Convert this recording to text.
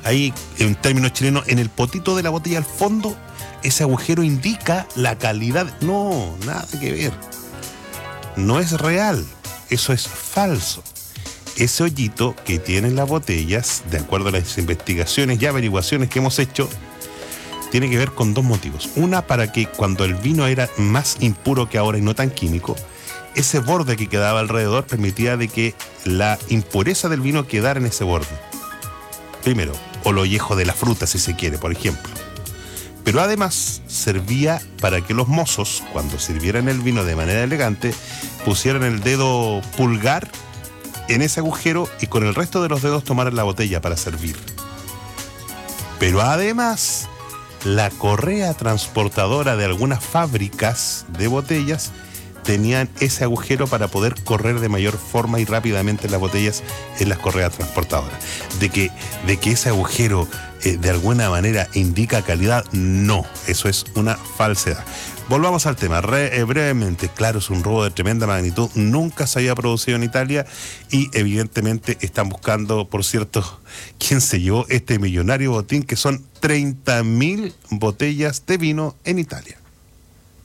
ahí en términos chilenos, en el potito de la botella al fondo, ese agujero indica la calidad. No, nada que ver. No es real, eso es falso. Ese hoyito que tienen las botellas, de acuerdo a las investigaciones y averiguaciones que hemos hecho, tiene que ver con dos motivos. Una, para que cuando el vino era más impuro que ahora y no tan químico, ese borde que quedaba alrededor permitía de que la impureza del vino quedara en ese borde. Primero, o lo viejo de la fruta, si se quiere, por ejemplo. Pero además servía para que los mozos, cuando sirvieran el vino de manera elegante, pusieran el dedo pulgar en ese agujero y con el resto de los dedos tomaran la botella para servir. Pero además, la correa transportadora de algunas fábricas de botellas tenían ese agujero para poder correr de mayor forma y rápidamente las botellas en las correas transportadoras. De que ese agujero de alguna manera indica calidad, no, eso es una falsedad. Volvamos al tema, brevemente. Claro, es un robo de tremenda magnitud, nunca se había producido en Italia y evidentemente están buscando, por cierto, quién se llevó este millonario botín, que son 30.000 botellas de vino en Italia.